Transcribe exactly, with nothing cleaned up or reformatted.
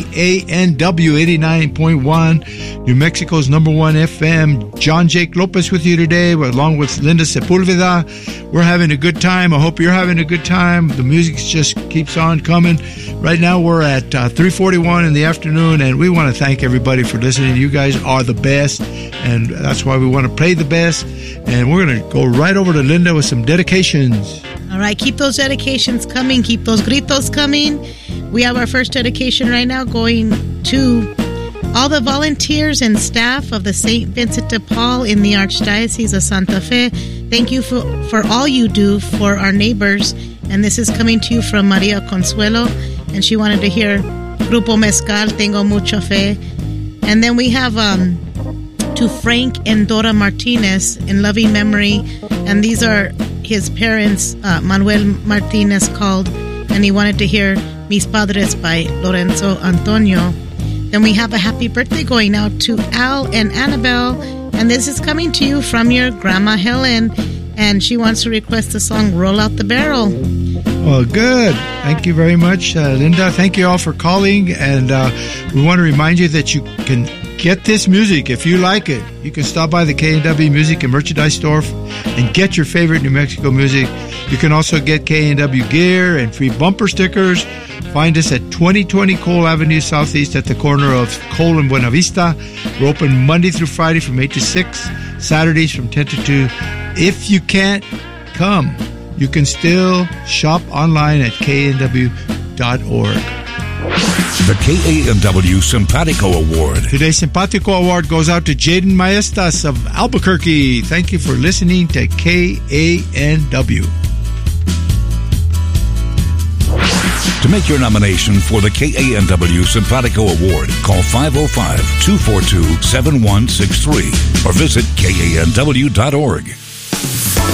K A N W eighty-nine point one, New Mexico's number one F M. John Jake Lopez with you today, along with Linda Sepulveda. We're having a good time. I hope you're having a good time. The music just keeps on coming. Right now we're at uh, three forty-one in the afternoon, and we want to thank everybody for listening. You guys are the best, and that's why we want to play the best. And we're going to go right over to Linda with some dedications. All right, keep those dedications coming. Keep those gritos coming. We have our first dedication right now going to all the volunteers and staff of the Saint Vincent de Paul in the Archdiocese of Santa Fe. Thank you for, for all you do for our neighbors. And this is coming to you from Maria Consuelo. And she wanted to hear Grupo Mezcal, Tengo Mucha Fe. And then we have um, to Frank and Dora Martinez in loving memory. And these are his parents. uh, Manuel Martinez called, and he wanted to hear Mis Padres by Lorenzo Antonio. Then we have a happy birthday going out to Al and Annabelle, and this is coming to you from your Grandma Helen, and she wants to request the song Roll Out the Barrel. Well, good. Thank you very much, uh, Linda. Thank you all for calling, and uh, we want to remind you that you can get this music if you like it. You can stop by the K N W Music and Merchandise Store and get your favorite New Mexico music. You can also get K N W gear and free bumper stickers. Find us at twenty twenty Cole Avenue Southeast at the corner of Cole and Buena Vista. We're open Monday through Friday from eight to six, Saturdays from ten to two. If you can't come, you can still shop online at K N W dot org. The K A N W Simpatico Award. Today's Simpatico Award goes out to Jaden Maestas of Albuquerque. Thank you for listening to K A N W. To make your nomination for the K A N W Simpatico Award, call five oh five, two four two, seven one six three or visit K A N W dot org.